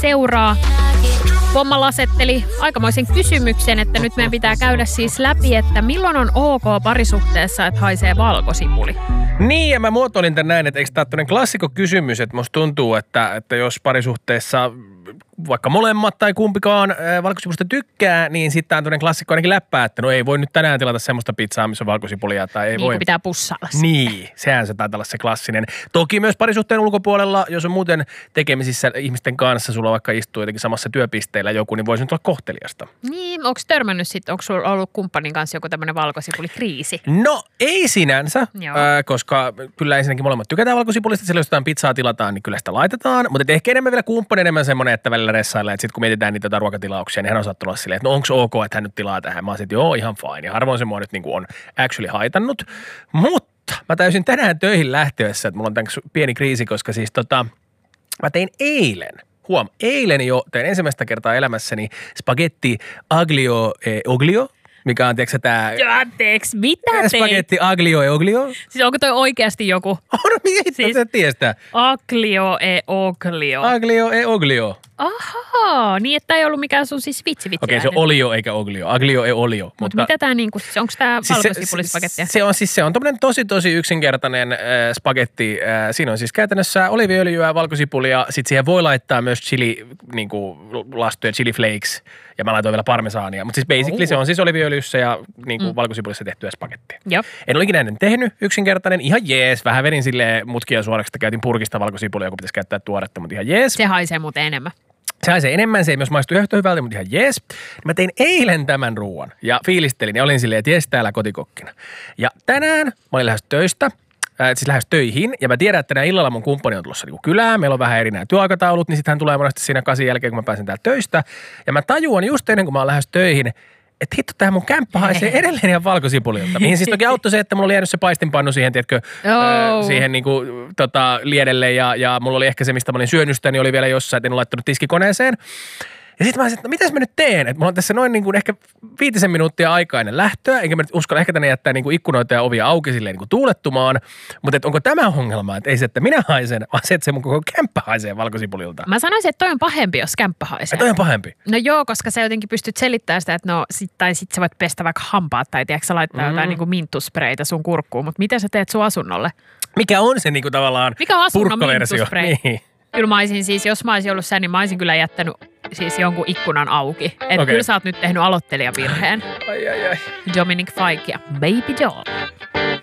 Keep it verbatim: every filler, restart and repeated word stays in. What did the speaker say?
seuraa. Pomma lasetteli aikamoisen kysymyksen, että nyt meidän pitää käydä siis läpi, että milloin on ok parisuhteessa, että haisee valkosipuli. Niin, ja mä muotoilin tämän näin, että eikö tämä ole klassikko kysymys, että musta tuntuu, että, että jos parisuhteessa vaikka molemmat tai kumpikaan valkosipulista tykkää, niin sitten tämä on tämmöinen klassikko ainakin läppää, että no ei voi nyt tänään tilata semmoista pizzaa, missä on valkosipulia tai ei niin, voi. Niin pitää pussailla. Niin, sehän se taitaa olla se klassinen. Toki myös parisuhteen ulkopuolella, jos on muuten tekemisissä ihmisten kanssa, sulla vaikka istuu jotenkin samassa työpisteellä joku, niin voisi nyt olla kohteliasta. Niin, onko törmännyt sitten, onko sulla ollut kumppanin kanssa joku tämmöinen valkosipulikriisi? No ei sinänsä, äh, koska kyllä ensinnäkin molemmat tykätään valkosipulista, sillä jos jotain pizzaa tilataan, niin kyllä sitä laitetaan, mutta ehkä enemmän vielä kumppani enemmän semmoinen, että välillä ressailla, että sitten kun mietitään niitä jotain ruokatilauksia, niin hän on saattanut olla silleen, että no onko ok, että hän nyt tilaa tähän. Mä oon sitten, joo, ihan fine. Ja harvoin se mua nyt niin kuin on actually haitannut. Mutta mä täysin tänään töihin lähtöessä, että mulla on tämän pieni kriisi, koska siis tota, mä tein eilen, huom, eilen jo tein ensimmäistä kertaa elämässäni spagetti aglio e oglio, mikä on, tiedätkö tää... Anteeksi, mitä teit? Spagetti aglio e oglio. Siis onko toi oikeasti joku? On, mitä siis, sä tiedät aglio e oglio. Aglio e oglio. Ahaa, niin että ei ollut mikään sun siis vitsi vitsi. Okei, okay, se on olio eikä oglio. Aglio e olio. Mut mutta mitä tää niinku, siis onko tää siis valkosipulispagettia? Se, se on siis se on tommonen tosi tosi yksinkertainen äh, spagetti. Äh, siinä on siis käytännössä oliiviöljyä, valkosipulia, sit siihen voi laittaa myös chili, niinku lastuja, chili flakes, ja mä laitoin vielä parmesaania. Mutta siis basically oh. se on siis oliiviöljyssä ja niinku mm. valkosipulissa tehtyä spagettia. Joo. En ole ikinä ennen tehnyt, yksinkertainen, ihan jees. Vähän vedin silleen mutkia suoraksi, että käytin purkista valkosipulia, kun pitäisi käyttää tuoretta, mutta ihan jees. Se haisee muuten enemmän. Se haisee enemmän, se ei myös maistu yhtä hyvältä, mutta ihan jees. Mä tein eilen tämän ruuan ja fiilistelin ja olin silleen, että jes täällä kotikokkina. Ja tänään mä olin lähes töistä, äh, siis lähes töihin ja mä tiedän, että tänä illalla mun kumppani on tulossa niin kylään. Meillä on vähän eri nämä työaikataulut, niin sitten hän tulee monesti siinä kasin jälkeen, kun mä pääsen täältä töistä. Ja mä tajuan just ennen kuin mä oon lähes töihin, että hitto, tää mun kämppä haisee edelleen ihan valkosipulilta. Mihin siis toki auttoi se, että mulla oli jäänyt se paistinpannu siihen, tiedätkö, oh. ö, siihen niinku tota, liedelle ja, ja mulla oli ehkä se, mistä mä olin syönyt sitä, niin oli vielä jossain, että en ole laittanut tiskikoneeseen. Ja sitten mä olisin, että no mitäs mä nyt teen? Että mulla on tässä noin niin kuin ehkä viitisen minuuttia aikaa ennen lähtöä, enkä mä nyt uskalla ehkä tänne jättää niin kuin ikkunoita ja ovia auki silleen niin kuin tuulettumaan. Mutta että onko tämä ongelma, että ei se, että minä haisen, vaan se, että se mun koko kämppä haisee valkosipulilta. Mä sanoisin, että toi on pahempi, jos kämppä haisee. Ja toi on pahempi? No joo, koska sä jotenkin pystyt selittämään sitä, että no sit, tai sit sä voit pestä vaikka hampaat tai tiedätkö sä laittaa mm. jotain niin kuin minttuspreitä sun kurkkuun. Mutta mitä sä teet sun asunnolle? Mikä on se niin kuin tavallaan Mikä on asunnon minttusprei? Niin. Kyllä mä olisin siis, jos mä olisin ollut sä, niin mä olisin kyllä jättänyt siis jonkun ikkunan auki. Että okay. Kyllä sä oot nyt tehnyt aloittelijavirheen. Ai ai ai. Dominic Fike ja Baby Doll.